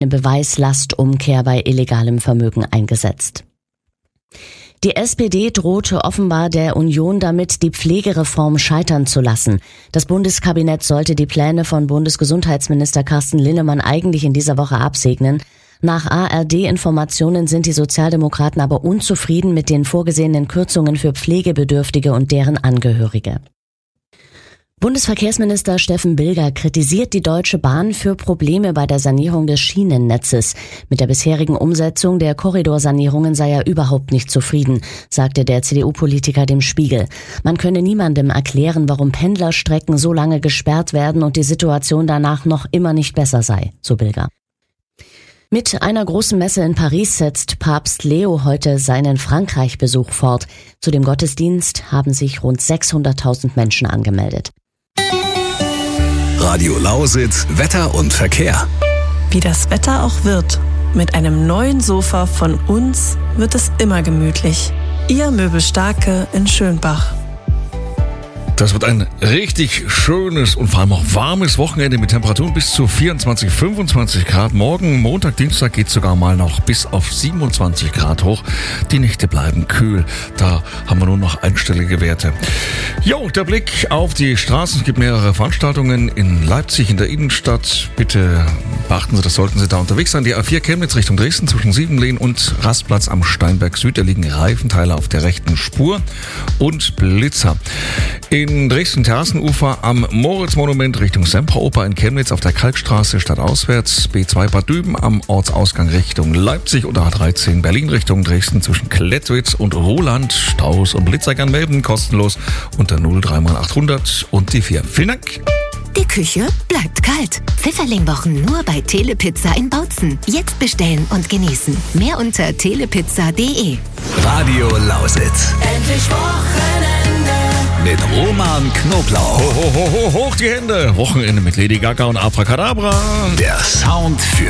eine Beweislastumkehr bei illegalem Vermögen eingesetzt. Die SPD drohte offenbar der Union damit, die Pflegereform scheitern zu lassen. Das Bundeskabinett sollte die Pläne von Bundesgesundheitsminister Carsten Linnemann eigentlich in dieser Woche absegnen. Nach ARD-Informationen sind die Sozialdemokraten aber unzufrieden mit den vorgesehenen Kürzungen für Pflegebedürftige und deren Angehörige. Bundesverkehrsminister Steffen Bilger kritisiert die Deutsche Bahn für Probleme bei der Sanierung des Schienennetzes. Mit der bisherigen Umsetzung der Korridorsanierungen sei er überhaupt nicht zufrieden, sagte der CDU-Politiker dem Spiegel. Man könne niemandem erklären, warum Pendlerstrecken so lange gesperrt werden und die Situation danach noch immer nicht besser sei, so Bilger. Mit einer großen Messe in Paris setzt Papst Leo heute seinen Frankreich-Besuch fort. Zu dem Gottesdienst haben sich rund 600.000 Menschen angemeldet. Radio Lausitz, Wetter und Verkehr. Wie das Wetter auch wird, mit einem neuen Sofa von uns wird es immer gemütlich. Ihr Möbelstarke in Schönbach. Das wird ein richtig schönes und vor allem auch warmes Wochenende mit Temperaturen bis zu 24, 25 Grad. Morgen, Montag, Dienstag geht es sogar mal noch bis auf 27 Grad hoch. Die Nächte bleiben kühl. Da haben wir nur noch einstellige Werte. Jo, der Blick auf die Straßen. Es gibt mehrere Veranstaltungen in Leipzig, in der Innenstadt. Bitte beachten Sie, das sollten Sie da unterwegs sein. Die A4 Chemnitz Richtung Dresden zwischen Siebenlehn und Rastplatz am Steinberg Süd. Da liegen Reifenteile auf der rechten Spur und Blitzer. In Dresden Terrassenufer am Moritz-Monument Richtung Semperoper, in Chemnitz auf der Kalkstraße stadtauswärts, B2 Bad Düben am Ortsausgang Richtung Leipzig und A13 Berlin Richtung Dresden zwischen Klettwitz und Roland. Staus und Blitzer kann melden, kostenlos unter 03x800 und die 4. Vielen Dank. Die Küche bleibt kalt. Pfifferlingwochen nur bei Telepizza in Bautzen. Jetzt bestellen und genießen. Mehr unter telepizza.de. Radio Lausitz. Endlich Wochenende. Mit Roman Knoblauch. Hoch die Hände. Wochenende mit Lady Gaga und Abracadabra. Der Sound für